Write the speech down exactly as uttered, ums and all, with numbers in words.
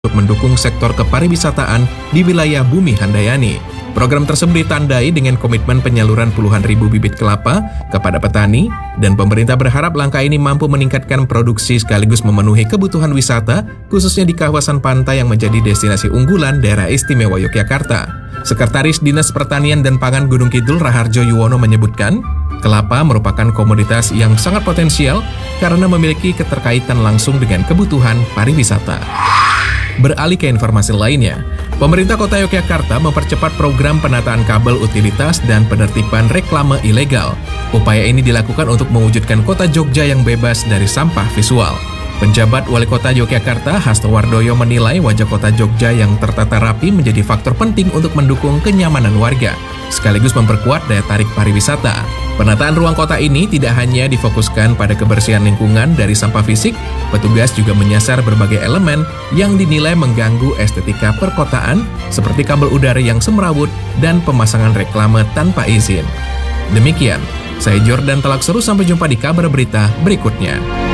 untuk mendukung sektor kepariwisataan di wilayah Bumi Handayani. Program tersebut ditandai dengan komitmen penyaluran puluhan ribu bibit kelapa kepada petani, dan pemerintah berharap langkah ini mampu meningkatkan produksi sekaligus memenuhi kebutuhan wisata, khususnya di kawasan pantai yang menjadi destinasi unggulan daerah istimewa Yogyakarta. Sekretaris Dinas Pertanian dan Pangan Gunung Kidul Raharjo Yuwono menyebutkan, kelapa merupakan komoditas yang sangat potensial karena memiliki keterkaitan langsung dengan kebutuhan pariwisata. Beralih ke informasi lainnya, pemerintah Kota Yogyakarta mempercepat program penataan kabel utilitas dan penertiban reklame ilegal. Upaya ini dilakukan untuk mewujudkan Kota Jogja yang bebas dari sampah visual. Penjabat Wali Kota Yogyakarta Hasto Wardoyo menilai wajah Kota Jogja yang tertata rapi menjadi faktor penting untuk mendukung kenyamanan warga, sekaligus memperkuat daya tarik pariwisata. Penataan ruang kota ini tidak hanya difokuskan pada kebersihan lingkungan dari sampah fisik, petugas juga menyasar berbagai elemen yang dinilai mengganggu estetika perkotaan, seperti kabel udara yang semrawut dan pemasangan reklame tanpa izin. Demikian, saya Jordan Talakseru, sampai jumpa di kabar berita berikutnya.